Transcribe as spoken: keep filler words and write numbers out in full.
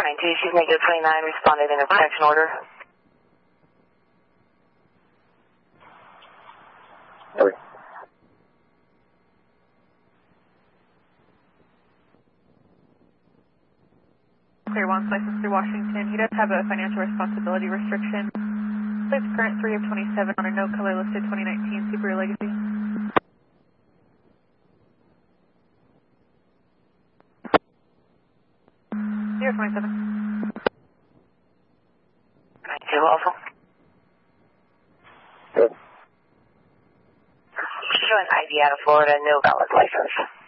nine two, she's negative twenty-nine, responded in a protection order. Okay. Clear one, license through Washington. He does have a financial responsibility restriction. It's current three of twenty-seven on a no color listed twenty nineteen Subaru Legacy. zero twenty-seven. nine two also. Good. She's showing I D out of Florida, no valid license.